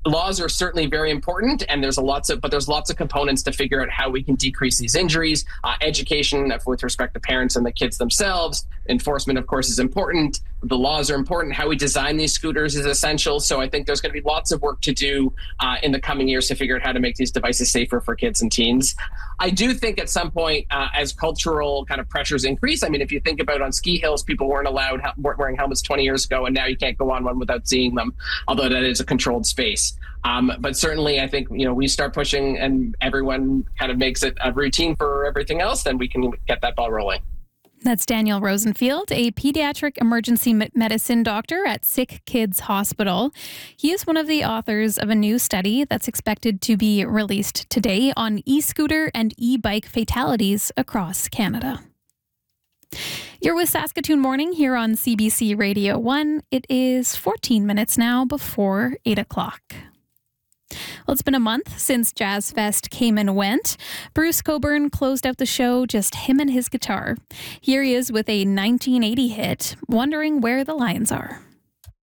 laws are certainly very important, and there's lots of components to figure out how we can decrease these injuries. Education with respect to parents and the kids themselves. Enforcement, of course, is important. The laws are important. How we design these scooters is essential. So I think there's going to be lots of work to do in the coming years to figure out how to make these devices safer for kids and teens. I do think at some point, as cultural kind of pressures increase, I mean, if you think about on ski hills, people weren't wearing helmets 20 years ago, and now you can't go on one without seeing them, although that is a controlled space. But certainly, I think, we start pushing and everyone kind of makes it a routine for everything else, then we can get that ball rolling. That's Daniel Rosenfield, a pediatric emergency medicine doctor at Sick Kids Hospital. He is one of the authors of a new study that's expected to be released today on e-scooter and e-bike fatalities across Canada. You're with Saskatoon Morning here on CBC Radio 1. It is 14 minutes now before 8 o'clock. Well, it's been a month since Jazz Fest came and went. Bruce Cockburn closed out the show, just him and his guitar. Here he is with a 1980 hit, Wondering Where the Lions Are.